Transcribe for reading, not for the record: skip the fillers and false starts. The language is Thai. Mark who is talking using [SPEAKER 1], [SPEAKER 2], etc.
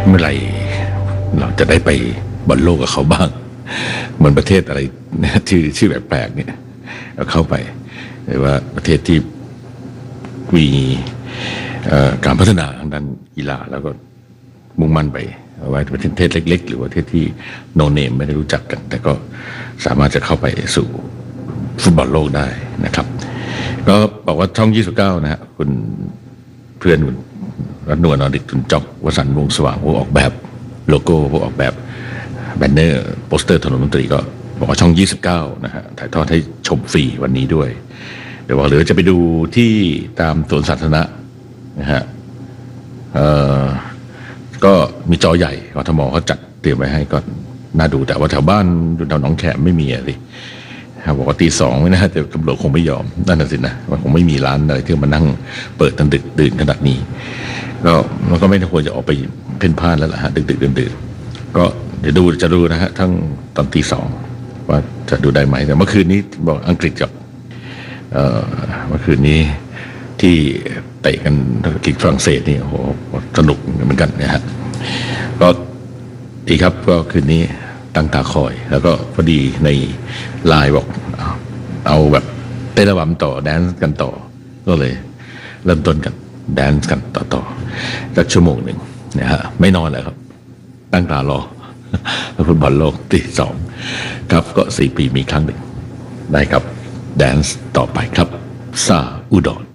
[SPEAKER 1] เมื่อไหร่เราจะได้ไปบอลโลกกับเขาบ้างเหมือนประเทศอะไรชื่อแปลกๆเนี่ยเราเข้าไปหรือว่าประเทศที่มีการพัฒนาทางด้านกีฬาแล้วก็มุ่งมั่นไปเอาไว้ประเทศเล็กๆหรือว่าประเทศที่โนเนมไม่ได้รู้จักกันแต่ก็สามารถจะเข้าไปสู่ฟุตบอลโลกได้นะครับก็บอกว่าช่อง29นะฮะคุณเพื่อนคุณรัตนวลนดิตคุณจ๊อกวสันต์วงศ์สว่างผู้ออกแบบโลโก้ผู้ออกแบบแบนเนอร์โปสเตอร์ถนนดนตรีก็บอกว่าช่อง29นะฮะถ่ายทอดให้ชมฟรีวันนี้ด้วยเดี๋ยวบอกหรือจะไปดูที่ตามสวนสาธารณะนะฮะก็มีจอใหญ่กทมเขาจัดเตรียมไว้ให้ก็น่าดูแต่ว่าแถวบ้านแถวหนองแขมไม่มีอะสิบอกว่าตี 2ไม่น่าจะตำรวจคงไม่ยอมนั่นน่ะสินะว่าคงไม่มีร้านอะไรที่มานั่งเปิดตอนดึกดื่นขนาดนี้ก็มันก็ไม่ควรจะออกไปเพ่นพ่านแล้วล่ะฮะดึกดื่นก็เดี๋ยวจะดูนะฮะทั้งตอนตี 2ว่าจะดูได้ไหมแต่เมื่อคืนนี้บอกอังกฤษกับเมื่อคืนนี้ที่เตะกันอังกฤษฝรั่งเศสนี่โอ้โหสนุกเหมือนกันนะฮะก็ดีครับก็คืนนี้ตั้งตาคอยแล้วก็พอดีในไลน์บอกเอาแบบเต้นระบำต่อแดนซ์กันต่อก็เลยเริ่มต้นกันแดนซ์กันต่อสักชั่วโมงหนึ่งนะฮะไม่นอนเลยครับตั้งตารอฟุตบอลโลกตี 2ครับก็4 ปีมีครั้งหนึ่งได้ครับแดนซ์ต่อไปครับซาอุดร